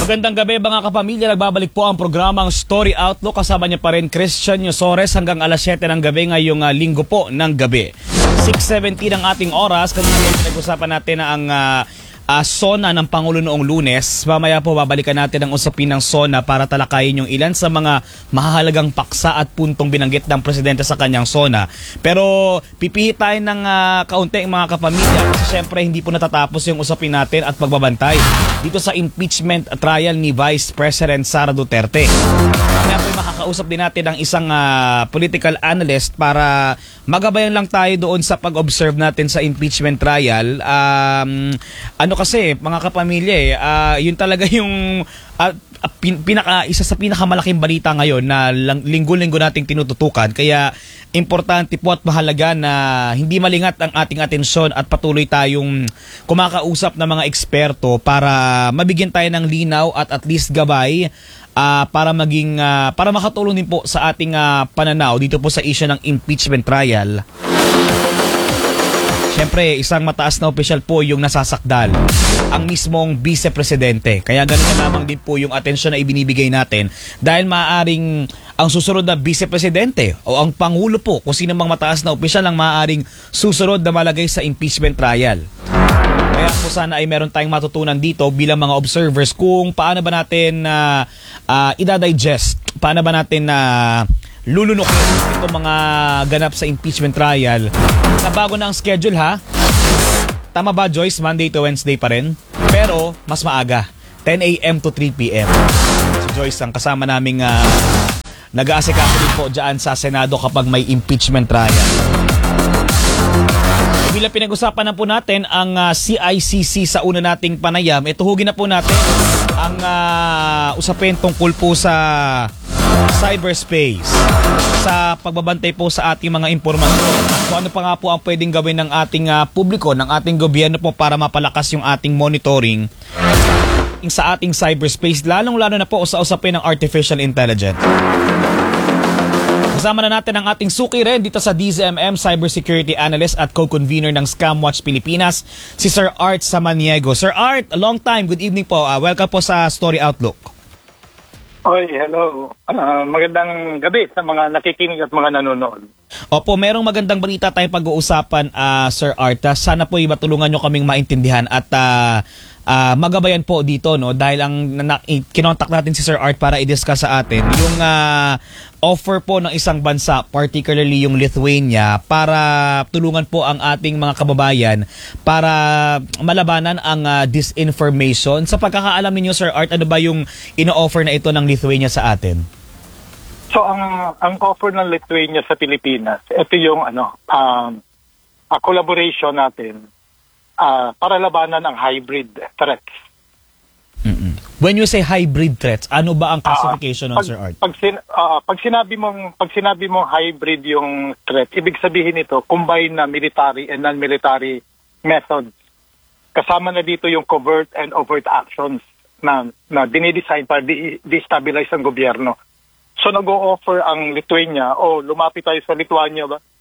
Magandang gabi mga kapamilya, nagbabalik po ang programang Story Outlook. Kasama niya pa rin Christian Yosores hanggang alas 7 ng gabi ngayong linggo po ng gabi. 6:17 ang ating oras. Kanina pinag-usapan natin na ang SONA ng Pangulo noong Lunes. Mamaya po babalikan natin ang usapin ng SONA para talakayin yung ilan sa mga mahahalagang paksa at puntong binanggit ng Presidente sa kanyang SONA. Pero pipihit tayo ng kaunti mga kapamilya kasi syempre hindi po natatapos yung usapin natin at pagbabantay dito sa impeachment trial ni Vice President Sara Duterte. Mamaya po makakausap din natin ang isang political analyst para magabayan lang tayo doon sa pag-observe natin sa impeachment trial. Kasi mga kapamilya yun talaga yung isa sa pinakamalaking balita ngayon na linggo-linggo nating tinututukan. Kaya importante po at mahalaga na hindi malingat ang ating atensyon at patuloy tayong kumakausap ng mga eksperto para mabigyan tayo ng linaw at least gabay para makatulong din po sa ating pananaw dito po sa issue ng impeachment trial. Siyempre, isang mataas na opisyal po yung nasasakdal, ang mismong vice-presidente. Kaya ganun na lamang din po yung atensyon na ibinibigay natin dahil maaaring ang susunod na vice-presidente o ang pangulo po, kung sino mang mataas na opisyal ang maaaring susunod na malagay sa impeachment trial. Kaya po sana ay meron tayong matutunan dito bilang mga observers kung paano ba natin i-digest, paano ba natin lulunukin itong mga ganap sa impeachment trial. Nabago na ang schedule ha. Tama ba Joyce? Monday to Wednesday pa rin. Pero mas maaga. 10 a.m. to 3 p.m. Si Joyce ang kasama naming nag-aasikaso din po dyan sa Senado kapag may impeachment trial. Bilang pinag-usapan na po natin ang CICC sa una nating panayam, ituhugin na po natin ang usapin tungkol po sa cyberspace, sa pagbabantay po sa ating mga impormasyon. Kung ano pa nga po ang pwedeng gawin ng ating publiko, ng ating gobyerno po para mapalakas yung ating monitoring sa ating cyberspace, lalong-lalo na po sa usapin ng artificial intelligence. Kasama na natin ang ating suki rin dito sa DZMM, Cybersecurity Analyst at Co-Convener ng Scamwatch Pilipinas, si Sir Art Samaniego. Sir Art, a long time. Good evening po. Welcome po sa Story Outlook. Oy, hello. Magandang gabi sa mga nakikinig at mga nanonood. Opo, merong magandang balita tayong pag-uusapan, Sir Art. Sana po matulungan nyo kaming maintindihan at magabayan po dito, no, dahil ang kinontak natin si Sir Art para i-discuss sa atin yung offer po ng isang bansa, particularly yung Lithuania, para tulungan po ang ating mga kababayan para malabanan ang disinformation. Sa pagkakaalam ninyo, Sir Art, ano ba yung ino-offer na ito ng Lithuania sa atin? So ang offer ng Lithuania sa Pilipinas, ito yung collaboration natin para labanan ang hybrid threats. When you say hybrid threats, ano ba ang classification ng Sir Art? Pag sinabi mong hybrid yung threat, ibig sabihin nito combine na military and non-military methods. Kasama na dito yung covert and overt actions na dinidesign para destabilize ang gobyerno. So nag-o-offer ang Lithuania lumapit tayo sa Lithuania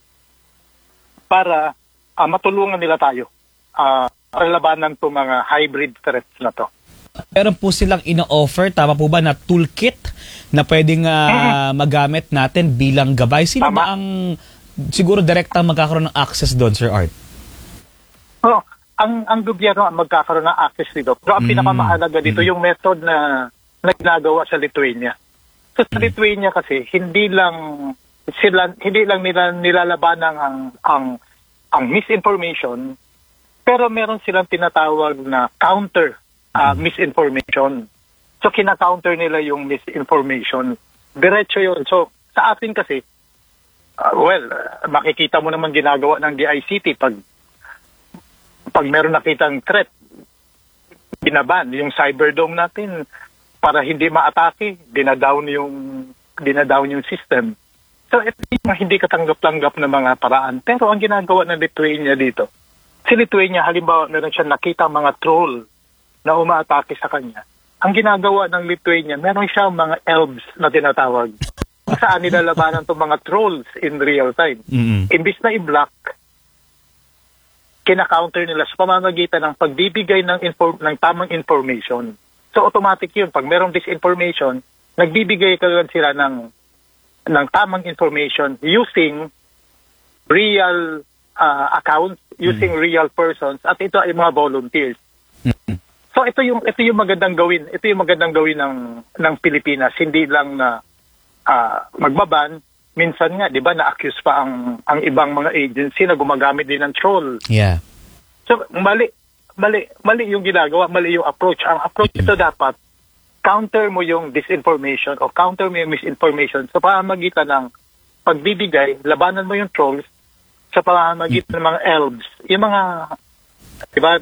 para matulungan nila tayo para labanan to mga hybrid threats na to. Meron po silang ino-offer, tama po ba, na toolkit na pwedeng magamit natin bilang gabay? Sino ba ang siguro direktang magkakaroon ng access doon, Sir Art? Ang gobyerno ang magkakaroon ng access dito. Pero ang pinakamahalaga dito yung method na ginagawa sa Lithuania. So sa Lithuania kasi hindi lang nila nilalabanan ang misinformation, pero meron silang tinatawag na counter misinformation. So kina-counter nila yung misinformation. Diretso yun. So sa atin kasi, makikita mo naman ginagawa ng DICT pag meron nakitang threat, binaban yung Cyberdome natin para hindi ma-atake, dinadown yung system. So ito yung hindi katanggap-tanggap na mga paraan. Pero ang ginagawa ng Lithuania dito, si Lithuania halimbawa meron siya nakita mga troll na umaatake sa kanya. Ang ginagawa ng Lithuania, meron siyang mga elves na tinatawag. Saan nilalabanan itong mga trolls in real time. Imbis na i-block, kina-counter nila sa pamamagitan ng pagbibigay ng tamang information. So automatic yun. Pag merong disinformation, nagbibigay kagad sila ng tamang information using real accounts, using real persons, at ito ay mga volunteers. So ito yung magandang gawin. Ito yung magandang gawin ng Pilipinas. Hindi lang na magbaban. Minsan nga, 'di ba, na-accuse pa ang ibang mga agency na gumagamit din ng troll. Yeah. So mali yung ginagawa, mali yung approach. Ang approach ito dapat counter mo yung disinformation o counter mo yung misinformation sa pamamagitan ng pagbibigay, labanan mo yung trolls sa pamamagitan ng mga elves. Yung mga, di ba,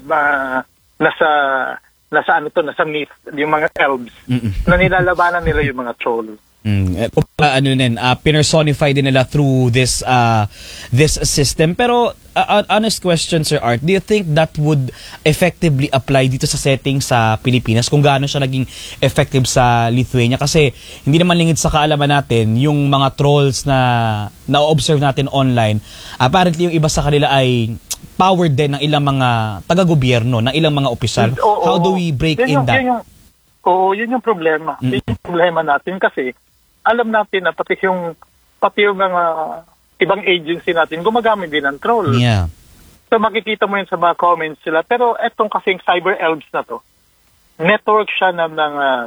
nasa myth, yung mga elves, na nilalabanan nila yung mga trolls. Pinersonify din nila through this system. Pero honest question, Sir Art, do you think that would effectively apply dito sa setting sa Pilipinas, kung gaano siya naging effective sa Lithuania? Kasi hindi naman lingid sa kaalaman natin yung mga trolls na na-observe natin online. Apparently yung iba sa kanila ay powered din ng ilang mga taga-gobyerno, ng ilang mga opisyal. How do we break in that? Yun yung problema. Yun yung problema natin kasi alam natin na pati yung mga ibang agency natin gumagamit din ng troll. Yeah. So makikita mo yun sa mga comments sila. Pero etong kasing cyber elves na to, network siya ng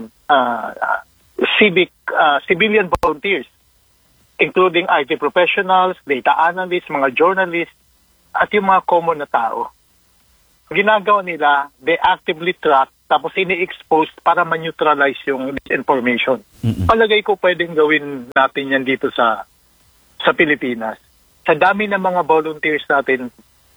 civilian volunteers, including IT professionals, data analysts, mga journalists, at yung mga common na tao. Ginagawa nila, they actively track tapos ini-expose para ma-neutralize yung disinformation. Palagay ko pwedeng gawin natin yan dito sa Pilipinas. Sa dami ng mga volunteers natin,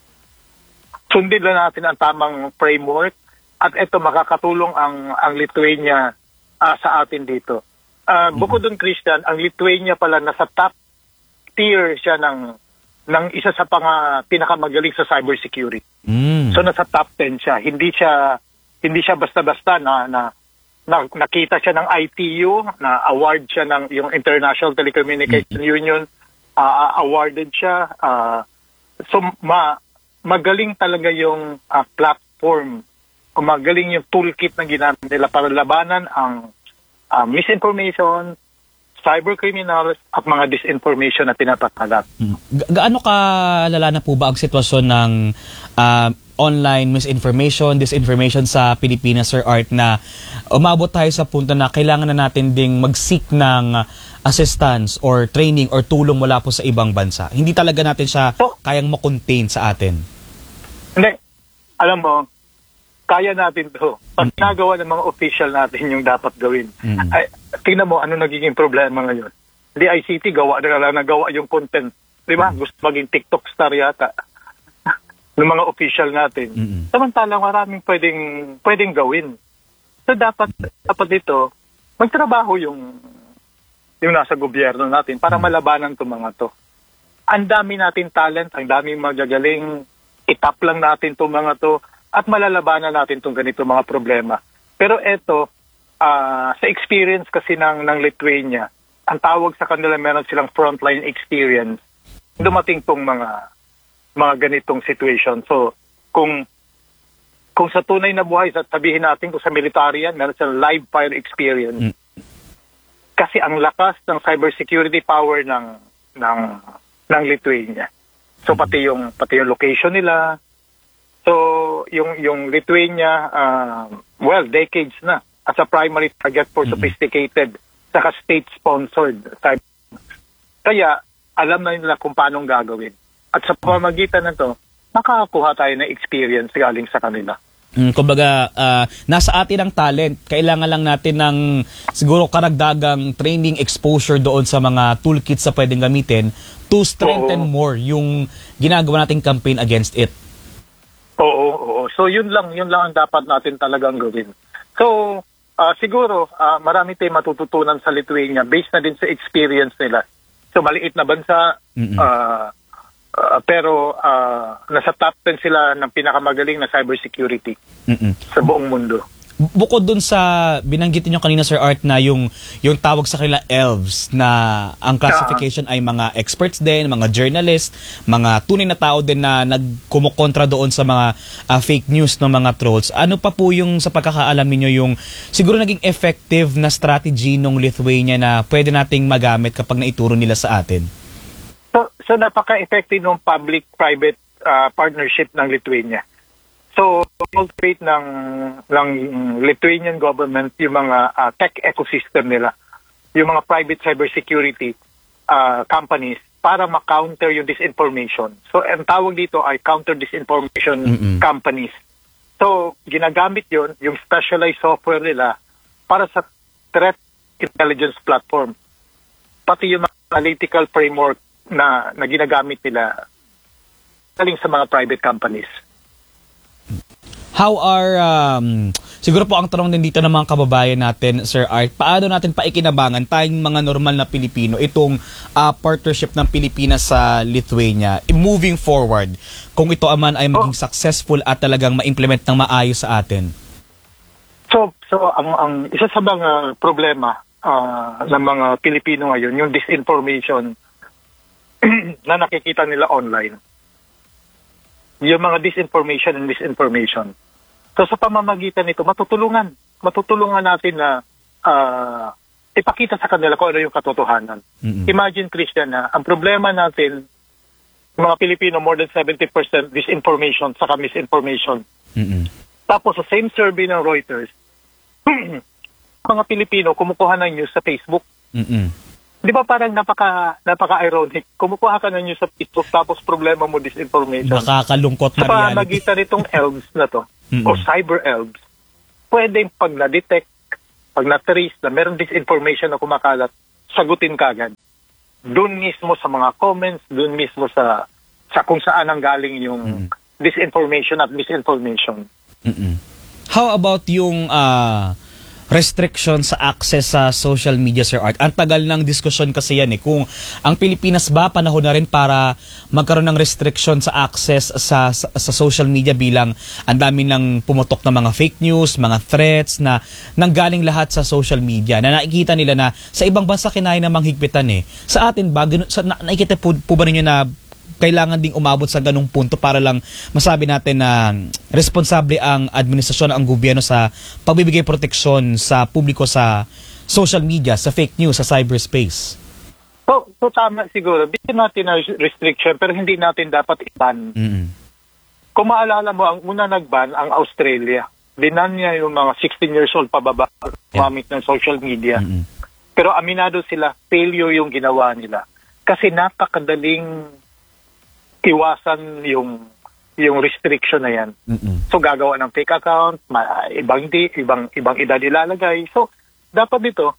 sundin lang natin ang tamang framework at ito makakatulong ang Lithuania sa atin dito. Bukod dun, Christian, ang Lithuania pala nasa top tier siya ng isa sa pinakamagaling sa cybersecurity. So nasa top 10 siya. Hindi siya basta-basta na nakita siya ng ITU, na award siya ng yung International Telecommunication Union, awarded siya. So magaling talaga yung platform, o magaling yung toolkit na ginamit nila para labanan ang misinformation, cyber criminals at mga disinformation na pinapakalat. Gaano kalala na po ba ang sitwasyon ng online misinformation, disinformation sa Pilipinas, Sir Art, na umabot tayo sa punto na kailangan na natin ding mag-seek ng assistance or training or tulong mula po sa ibang bansa? Hindi talaga natin siya kayang makontain sa atin? Hindi. Alam mo, kaya natin to. Pag nagawa ng mga official natin yung dapat gawin. Ay, tingnan mo, ano nagiging problema ngayon? Di ICT, nagawa yung content. Di ba? Gusto maging TikTok star yata ng mga official natin. Samantalang maraming pwedeng gawin. So dapat dito, magtrabaho yung nasa gobyerno natin para malabanan itong mga to. Ang dami natin talent, ang dami magagaling, itap lang natin itong mga to, at malalabanan natin itong ganito mga problema. Pero eto, sa experience kasi ng Lithuania, ang tawag sa kanila, meron silang frontline experience, dumating tong mga ganitong situation. So, kung sa tunay na buhay, sabihin natin kung sa military yan, meron silang live fire experience. Kasi ang lakas ng cybersecurity power ng Lithuania. So, pati yung location nila. So, yung Lithuania, decades na as a primary target for sophisticated saka state-sponsored cyber. Kaya, alam na nila kung paano gagawin. At sa pamamagitan na to, makakakuha tayo ng experience galing sa kanila. Kumbaga, nasa atin ang talent. Kailangan lang natin ng siguro karagdagang training exposure doon sa mga toolkits na pwedeng gamitin to strengthen more yung ginagawa nating campaign against it. Oo. So yun lang ang dapat natin talagang gawin. So siguro marami tayong matututunan sa Lithuania based na din sa experience nila. So maliit na bansa, pero nasa top 10 sila ng pinakamagaling na cybersecurity sa buong mundo. Bukod dun sa binanggit niyo kanina, Sir Art, na yung tawag sa kanila elves, na ang classification ay mga experts din, mga journalist, mga tunay na tao din na nagkumukontra doon sa mga fake news ng mga trolls. Ano pa po yung sa pagkakaalam niyo yung siguro naging effective na strategy ng Lithuania na pwede nating magamit kapag naituro nila sa atin? So napaka-effective ng public-private partnership ng Lithuania. So, cultivate ng Lithuanian government yung mga tech ecosystem nila, yung mga private cybersecurity companies para ma-counter yung disinformation. So, ang tawag dito ay counter-disinformation companies. So, ginagamit yon yung specialized software nila para sa threat intelligence platform. Pati yung mga analytical framework na ginagamit nila galing sa mga private companies. How are, siguro po ang tanong din dito ng mga kababayan natin, Sir Art, paano natin paikinabangan tayong mga normal na Pilipino itong partnership ng Pilipinas sa Lithuania moving forward kung ito aman ay maging successful at talagang ma-implement ng maayos sa atin? So ang isa sa mga problema ng mga Pilipino ngayon, yung disinformation na nakikita nila online. Yung mga disinformation and misinformation. So sa pamamagitan nito, matutulungan natin na ipakita sa kanila kung ano yung katotohanan. Imagine, Christian, na ang problema natin, mga Pilipino, more than 70% disinformation saka misinformation. Tapos sa same survey ng Reuters, mga Pilipino kumukuha ng news sa Facebook. Di ba parang napaka-ironic? Kumukuha ka ng news sa Facebook tapos problema mo disinformation. Nakakalungkot na sa reality. pamagitan nitong elves na to, o cyber elves, pwedeng pag na-detect, pag na-trace na meron disinformation na kumakalat, sagutin ka agad. Doon mismo sa mga comments, doon mismo sa kung saan ang galing yung disinformation at misinformation. How about yung restriction sa access sa social media, Sir Art? Ang tagal ng diskusyon kasi yan eh. Kung ang Pilipinas ba, panahon na rin para magkaroon ng restriction sa access sa social media bilang ang dami ng pumutok na mga fake news, mga threats na nanggaling lahat sa social media na nakikita nila na sa ibang bansa kinaya namang higpitan eh. Sa atin ba, nakikita po ba ninyo na kailangan ding umabot sa ganung punto para lang masabi natin na responsable ang administrasyon, ang gobyerno sa pagbibigay proteksyon sa publiko sa social media, sa fake news, sa cyberspace? So tama siguro. Bigyan natin na restriction pero hindi natin dapat i-ban. Kung maalala mo, ang una nag-ban ang Australia. Binan niya yung mga 16 years old pababa gumamit ng social media. Pero aminado sila, failure yung ginawa nila. Kasi napakadaling iwasan yung restriction na yan. So gagawa ng fake account, ibang edad ilalagay. So dapat dito,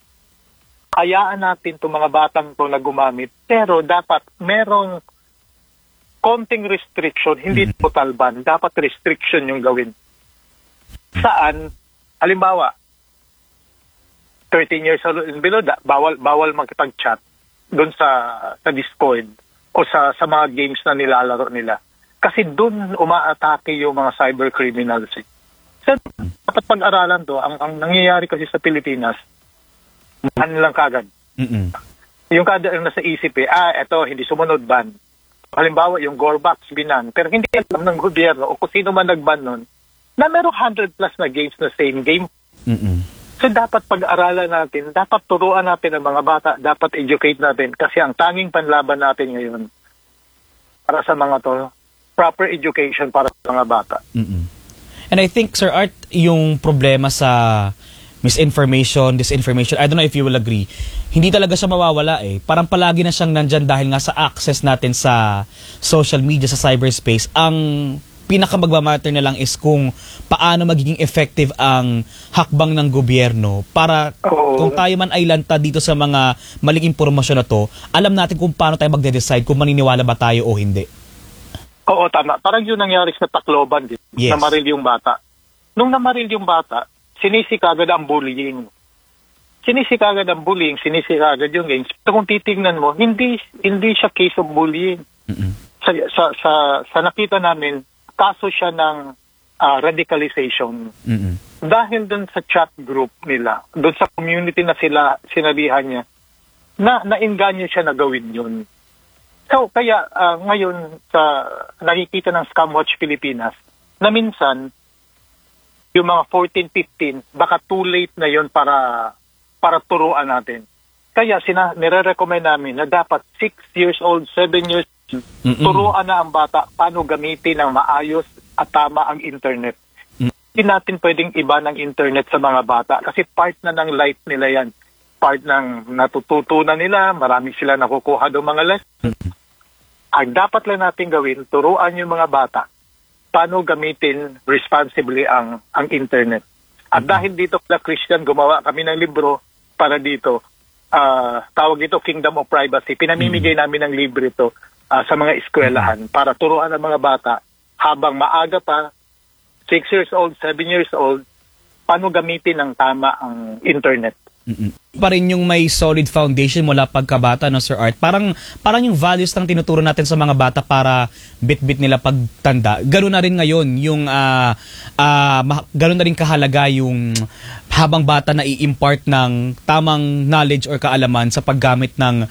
hayaan natin itong mga batang to na gumamit, pero dapat merong konting restriction, hindi total ban. Dapat restriction yung gawin. Saan? Halimbawa, 13 years old and below, bawal makipag-chat doon sa Discord o sa mga games na nilalaro nila. Kasi doon umaatake yung mga cyber criminals. So, dapat pag-aralan to, ang nangyayari kasi sa Pilipinas, ban lang kagad. Yung kada ang nasa isip eto, hindi sumunod ban. Halimbawa, yung Gorbax binan, pero hindi alam ng gobyerno o kung sino man nagban nun, na merong 100 plus na games na same game. So dapat pag-aralan natin, dapat turuan natin ang mga bata, dapat educate natin kasi ang tanging panlaban natin ngayon para sa mga to, proper education para sa mga bata. And I think, Sir Art, yung problema sa misinformation, disinformation, I don't know if you will agree, hindi talaga siya mawawala eh. Parang palagi na siyang nandyan dahil nga sa access natin sa social media, sa cyberspace. Ang pinakamagmamatter na lang is kung paano magiging effective ang hakbang ng gobyerno para kung tayo man ay lanta dito sa mga maling impormasyon na to, alam natin kung paano tayo magde-decide kung maniniwala ba tayo o hindi. Oo, tama. Parang yun nangyari sa Tacloban, yes. Namaril yung bata. Nung namaril yung bata, sinisik agad ang bullying. Sinisik agad yung games. Pero kung titignan mo, hindi siya case of bullying. Sa nakita namin, kaso siya ng radicalization. dahil dun sa chat group nila, dun sa community na sinalihan niya, nainganyo siya na gawin yun. So, kaya ngayon sa nakikita ng Scamwatch Pilipinas, na minsan, yung mga 14, 15, baka too late na yon para turuan natin. Kaya nire-recommend namin na dapat 6 years old, 7 years old, turuan na ang bata paano gamitin ng maayos at tama ang internet. Hindi natin pwedeng iba ng internet sa mga bata kasi part na ng life nila yan. Part ng natututunan nila, marami sila nakukuha ng mga lesson. Ang dapat lang natin gawin, turuan yung mga bata paano gamitin responsibly ang internet. At dahil dito kila Christian, gumawa kami ng libro para dito. Tawag dito Kingdom of Privacy. Pinamimigay namin ng libre ito sa mga eskwelahan para turuan ang mga bata habang maaga pa, 6 years old, 7 years old, paano gamitin ng tama ang internet. Pa rin yung may solid foundation mula pagkabata, no, Sir Art? Parang yung values ng tinuturo natin sa mga bata para bit-bit nila pagtanda. Ganoon na rin ngayon yung ganoon na rin kahalaga yung habang bata na i-impart ng tamang knowledge or kaalaman sa paggamit ng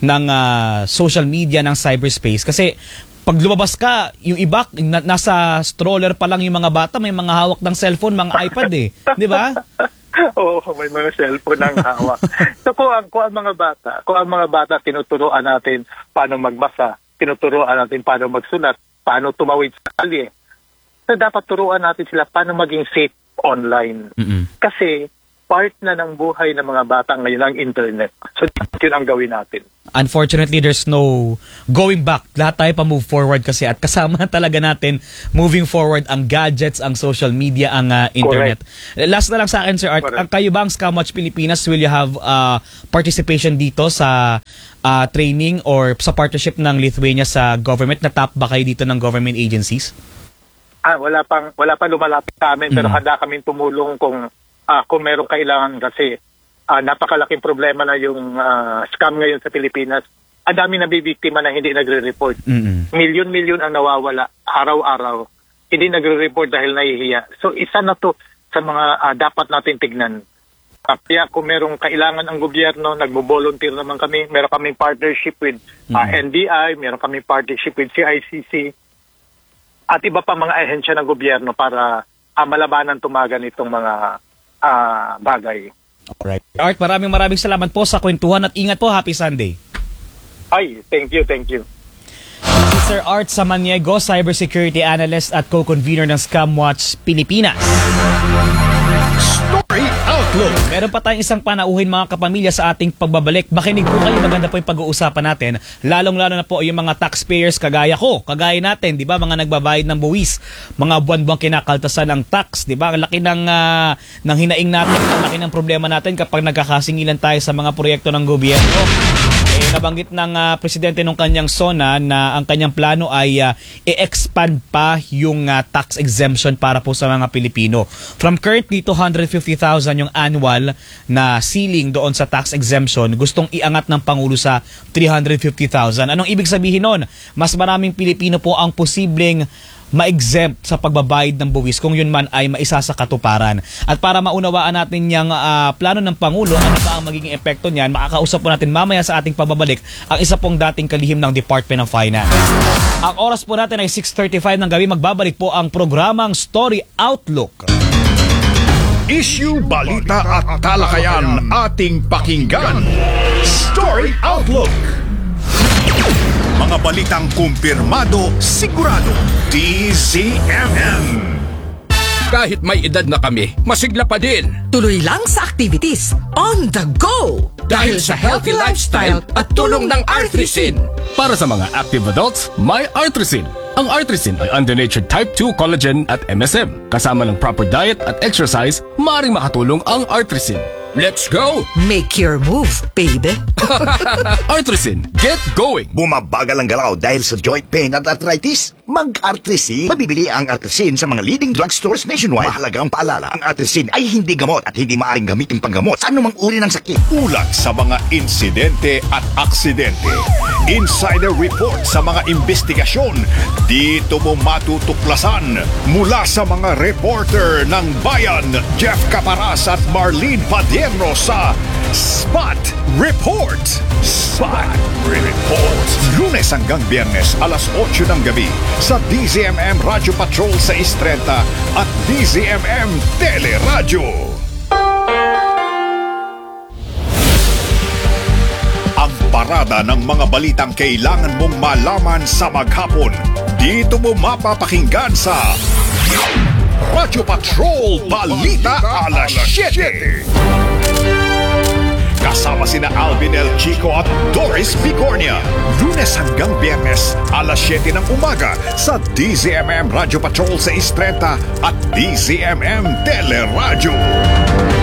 social media, ng cyberspace. Kasi pag lumabas ka, yung iba, nasa stroller pa lang yung mga bata, may mga hawak ng cellphone, mga iPad eh. Di ba? Oo, may mga cellphone ang hawak. So kung ang mga bata tinuturuan natin paano magbasa, tinuturuan natin paano magsulat, paano tumawid sa kalye. So dapat turuan natin sila paano maging safe online. Kasi part na ng buhay ng mga bata ngayon ang internet. So yun ang gawin natin. Unfortunately, there's no going back. Lahat tayo pa move forward kasi at kasama talaga natin moving forward ang gadgets, ang social media, ang internet. Correct. Last na lang sa akin, Sir Art. Kayo ba ang Scamwatch Pilipinas, will you have participation dito sa training or sa partnership ng Lithuania sa government? Na-tap ba kayo dito ng government agencies? Wala pa lumalapit sa amin pero handa kaming tumulong kung merong kailangan kasi napakalaking problema na yung scam ngayon sa Pilipinas. Ang dami nabibiktima na hindi nagre-report. Milyon-milyon ang nawawala araw-araw. Hindi nagre-report dahil nahihiya. So isa na to sa mga dapat natin tignan. Kaya kung merong kailangan ang gobyerno, nagbo-volunteer naman kami. Meron kaming partnership with NDI, meron kaming partnership with CICC at iba pa mga ahensya ng gobyerno para malabanan tumagan itong mga bagay. Alright. Art, maraming salamat po sa kwentuhan at ingat po. Happy Sunday. Ay, thank you. Si Sir Art Samaniego, Cybersecurity Analyst at Co-Convener ng Scamwatch Pilipinas. Story Outlook. Meron pa tayong isang panauhin mga kapamilya sa ating pagbabalik. Makinig po kayo, maganda po yung pag-uusapan natin. Lalong-lalo na po yung mga taxpayers kagaya kagaya natin, di ba? Mga nagbabayad ng buwis, mga buwan-buwang kinakaltasan ng tax, di ba? Ang laki ng hinaing natin, ang laki ng problema natin kapag nagkakasingilan tayo sa mga proyekto ng gobyerno. Nabanggit ng presidente ng kanyang SONA na ang kanyang plano ay i-expand pa yung tax exemption para po sa mga Pilipino. From currently 250,000 yung annual na ceiling doon sa tax exemption, gustong iangat ng Pangulo sa 350,000. Anong ibig sabihin nun? Mas maraming Pilipino po ang posibleng ma-exempt sa pagbabayad ng buwis kung yun man ay maisa sa katuparan. At para maunawaan natin yung plano ng Pangulo, ano ba ang magiging epekto niyan, makakausap po natin mamaya sa ating pagbabalik ang isa pong dating kalihim ng Department of Finance. Ang oras po natin ay 6:35 ng gabi. Magbabalik po ang programang Story Outlook. Issue, balita at talakayan ating pakinggan. Story Outlook. Mga balitang kumpirmado, sigurado. DZMM. Kahit may edad na kami, masigla pa din. Tuloy lang sa activities on the go. Dahil sa healthy lifestyle at tulong ng Artrisin. Para sa mga active adults, may Artrisin. Ang Artrisin ay under-natured type 2 collagen at MSM. Kasama ng proper diet at exercise, maaaring makatulong ang Artrisin. Let's go! Make your move, baby. Artrisin, get going! Bumabagal ang galaw dahil sa joint pain at arthritis? Mag-Artrisin. Mabibili ang Artrisin sa mga leading drugstores nationwide. Mahalagang paalala, ang Artrisin ay hindi gamot at hindi maaaring gamitin panggamot sa anumang uri ng sakit. Ulat sa mga insidente at aksidente. Insider report sa mga investigasyon. Dito mo matutuklasan mula sa mga reporter ng Bayan, Jeff Caparas at Marlene Padierno sa Spot Report. Spot Report. Lunes hanggang Biyernes, alas 8 ng gabi sa DZMM Radio Patrol sa 630 at DZMM Teleradyo. Ang parada ng mga balitang kailangan mong malaman sa maghapon. Dito mo mapapakinggan sa Radio Patrol Balita Alas 7. Kasama sina Alvin El Chico at Doris Picornia. Lunes hanggang Biyernes, alas 7 ng umaga sa DZMM Radio Patrol sa 630 at DZMM Teleradyo.